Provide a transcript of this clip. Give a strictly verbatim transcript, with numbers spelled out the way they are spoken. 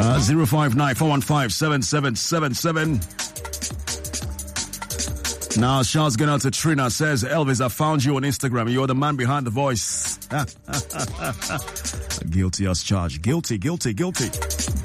Uh, zero five nine four one five seven seven seven seven. Now, shouts going out to Trina. Says, Elvis, I found you on Instagram. You're the man behind the voice. Guilty as charged. Guilty, guilty, guilty.